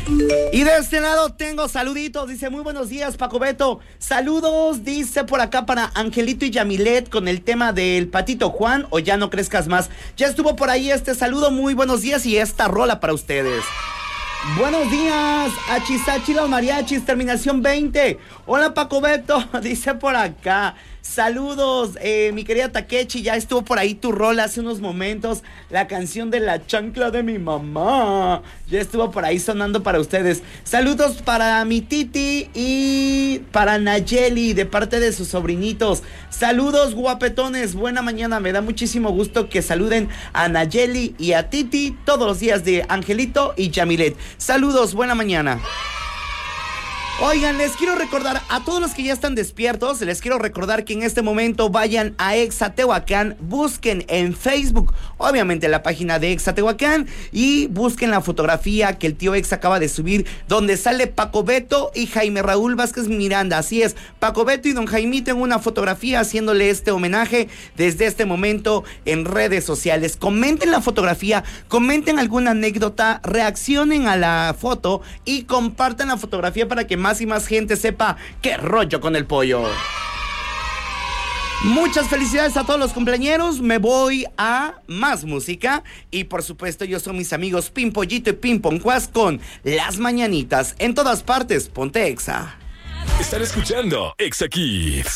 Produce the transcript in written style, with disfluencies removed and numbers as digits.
Y de este lado tengo saluditos, dice muy buenos días Paco Beto, saludos, dice por acá para Angelito y Yamilet con el tema del Patito Juan o Ya no crezcas más. Ya estuvo por ahí este saludo, muy buenos días y esta rola para ustedes. Buenos días, Achisachi los mariachis, terminación 20. Hola Paco Beto, dice por acá. Saludos, mi querida Takechi, ya estuvo por ahí tu rol hace unos momentos, la canción de La chancla de mi mamá, ya estuvo por ahí sonando para ustedes. Saludos para mi Titi y para Nayeli de parte de sus sobrinitos. Saludos guapetones, buena mañana, me da muchísimo gusto que saluden a Nayeli y a Titi todos los días de Angelito y Yamilet. Saludos, buena mañana. Oigan, les quiero recordar a todos los que ya están despiertos, les quiero recordar que en este momento vayan a Exa Tehuacán, busquen en Facebook, obviamente la página de Exa Tehuacán, y busquen la fotografía que el tío Exa acaba de subir, donde sale Paco Beto y Jaime Raúl Vázquez Miranda. Así es, Paco Beto y don Jaimito en una fotografía haciéndole este homenaje desde este momento en redes sociales. Comenten la fotografía, comenten alguna anécdota, reaccionen a la foto y compartan la fotografía para que más y más gente sepa qué rollo con el pollo. Muchas felicidades a todos los cumpleañeros. Me voy a más música y por supuesto yo soy mis amigos Pimpollito y Pimponcuas con Las Mañanitas. En todas partes, ponte Exa. Están escuchando Exa Kids.